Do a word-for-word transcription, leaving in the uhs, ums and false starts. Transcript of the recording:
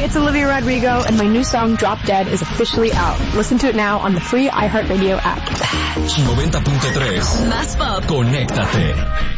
it's Olivia Rodrigo, and my new song, Drop Dead, is officially out. Listen to it now on the free iHeartRadio app. noventa punto tres. Más pop. Conéctate.